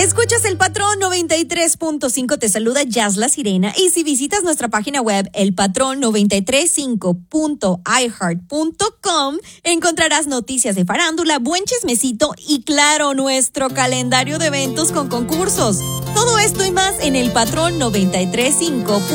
Escuchas El Patrón 93.5, te saluda Jazz La Sirena, y si visitas nuestra página web elpatrón935.iheart.com encontrarás noticias de farándula, buen chismecito y claro, nuestro calendario de eventos con concursos. Todo esto y más en El Patrón 93.5.